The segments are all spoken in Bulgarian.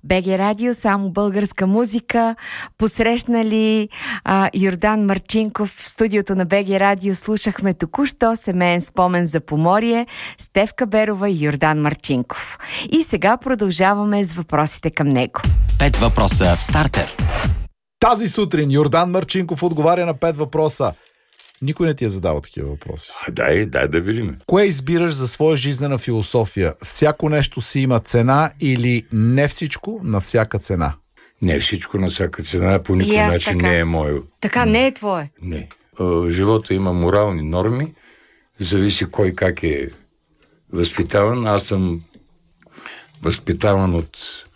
БГ Радио, само българска музика. Посрещнали Йордан Марчинков в студиото на БГ Радио. Слушахме току-що семеен спомен за Поморие, Стефка Берова и Йордан Марчинков. И сега продължаваме с въпросите към него. 5 въпроса в стартер. Тази сутрин Йордан Марчинков отговаря на 5 въпроса. Никой не ти е задавал такива въпроси. Дай да видим. Кое избираш за своя жизнена философия? Всяко нещо си има цена или не всичко на всяка цена? Не всичко на всяка цена, по никой начин така. не е мое. Така не е твое. Не. В живота има морални норми, зависи кой как е възпитаван. Аз съм възпитаван от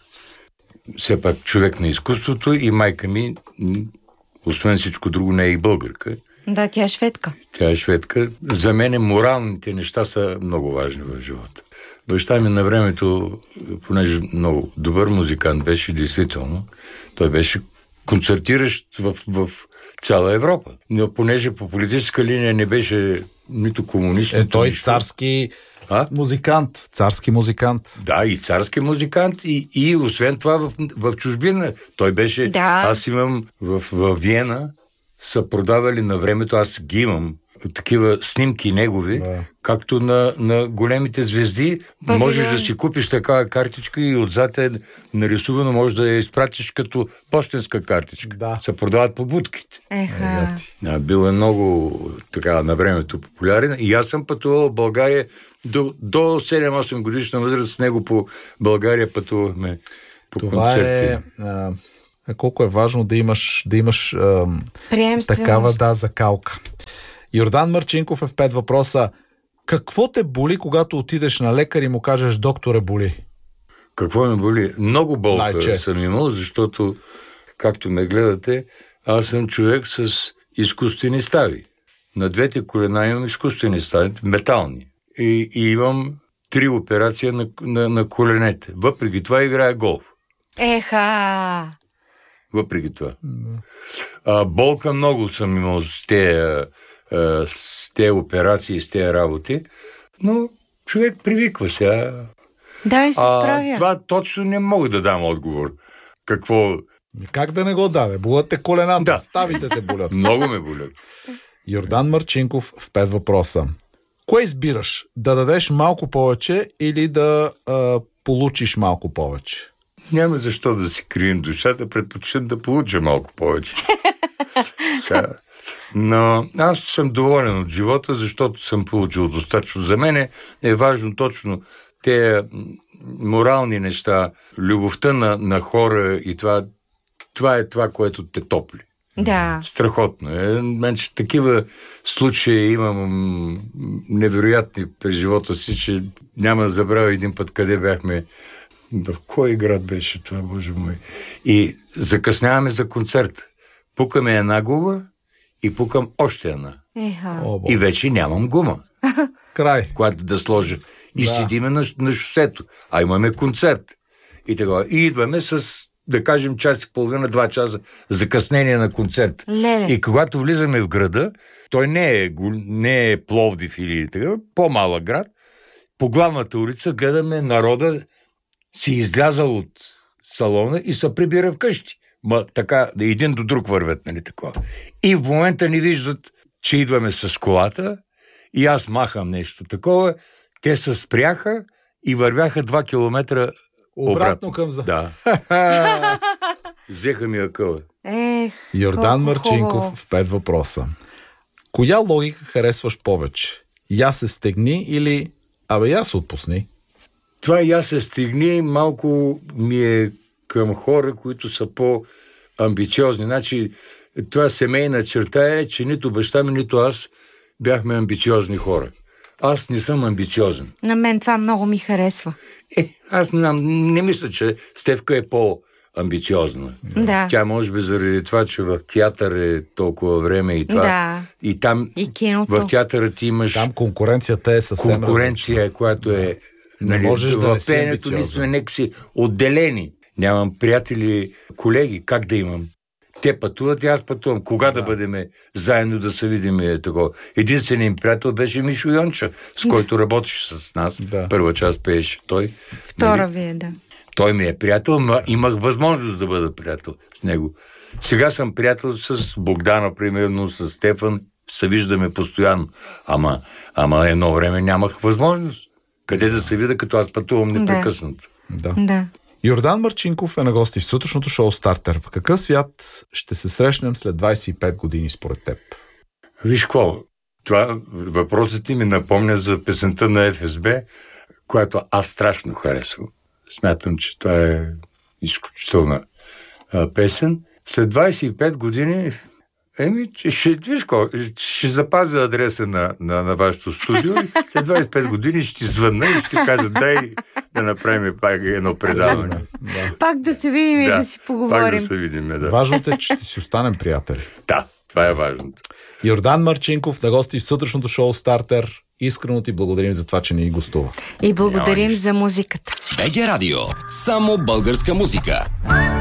все пак човек на изкуството и майка ми, освен всичко друго, не е и българка. Да, тя е шведка. Тя е шведка. За мен моралните неща са много важни в живота. Баща ми на времето, понеже много добър музикант беше, действително, той беше концертиращ в цяла Европа. Но понеже по политическа линия не беше нито комунист, нито той нищо. царски музикант. Царски музикант. Да, и царски музикант, и освен това в чужбина. Той беше... Да. Аз имам в Виена, са продавали на времето, аз ги имам такива снимки негови, както на големите звезди. Можеш да си купиш такава картичка и отзад е нарисувано, може да я изпратиш като пощенска картичка. Да. Се продават по будките. Еха. Бил е много така на времето популярен. И аз съм пътувал в България до 7-8 годишна възраст, с него по България пътувахме по концерти. Колко е важно да имаш такава закалка. Йордан Марчинков е в 5 въпроса. Какво те боли, когато отидеш на лекар и му кажеш докторе боли? Какво ме боли? Много болка съм имал, защото, както ме гледате, аз съм човек с изкуствени стави. На двете колена имам изкуствени стави, метални. И имам 3 операции на коленете. Въпреки това играя голф. Еха! Въпреки това. Болка много съм имал с тези операции, с тези работи, но човек привиква сега. Да, и се справя. Това точно не мога да дам отговор. Какво... Как да не го даде? Болят те колената, да. Ставите те болят. Много ме болят. Йордан Марчинков в 5 въпроса. Кое избираш? Да дадеш малко повече или да получиш малко повече? Няма защо да си крием душата, предпочитам да получа малко повече. Но аз съм доволен от живота, защото съм получил достатъчно. За мен е важно точно тези морални неща, любовта на хора и това е това, което те топли. Да. Страхотно е. Менче такива случаи имам невероятни през живота си, че няма да забравя един път къде бяхме. В кой град беше това, Боже мой? И закъсняваме за концерт. Пукаме една гума и пукам още една. И вече нямам гума. Край. Която да сложа. И седиме на шосето. А имаме концерт. И така. И идваме с, да кажем, час и половина, 2 часа закъснение на концерт. Леле. И когато влизаме в града, той не е Пловдив или така, по-малък град, по главната улица гледаме народа си излязал от салона и се прибира вкъщи. Така, да един до друг вървят, нали такова. И в момента ни виждат, че идваме с колата и аз махам нещо такова. Те се спряха и вървяха 2 километра обратно към Да. Взеха ми акъла. Йордан Марчинков в 5 въпроса. Коя логика харесваш повече? Я се стегни или я се отпусни? Това я се стигни малко ми е към хора, които са по-амбициозни. Значи, това семейна черта е, че нито баща ми, нито аз бяхме амбициозни хора. Аз не съм амбициозен. На мен това много ми харесва. Аз не мисля, че Стефка е по-амбициозна. Да. Тя може би заради това, че в театър е толкова време и това. Да. И там и киното. В театъра ти имаш... Там конкуренцията е съвсем конкуренция, която е... Не можеш да не си амбициозен. В пеенето ние сме некси отделени. Нямам приятели, колеги, как да имам? Те пътуват и аз пътувам. Кога да бъдем заедно да се видим такова? Единственият им приятел беше Мишо Йонча, с който работиш с нас. Да. Първа част пееше той. Втора вие, да. Той ми е приятел, но имах възможност да бъда приятел с него. Сега съм приятел с Богдана, примерно, с Стефан. Се виждаме постоянно. Ама едно време нямах възможност. Къде да се видя, като аз пътувам непрекъснато. Да. Йордан Марчинков е на гости в сутрешното шоу Стартер. В какъв свят ще се срещнем след 25 години според теб? Виж какво, това въпросът ти ми напомня за песента на ФСБ, която аз страшно харесвам. Смятам, че това е изключителна песен. След 25 години ще запазя адреса на вашето студио и след 25 години ще ти звънна и ще кажа, дай да направим пак едно предаване. Пак да се видим и да си поговорим. Пак да се видим, да. Важното е, че ще си останем приятели. Да, това е важното. Йордан Марчинков на гости в сутрешното шоу Стартер. Искрено ти благодарим за това, че ни гостува. И благодарим за музиката. БГ Радио. Само българска музика.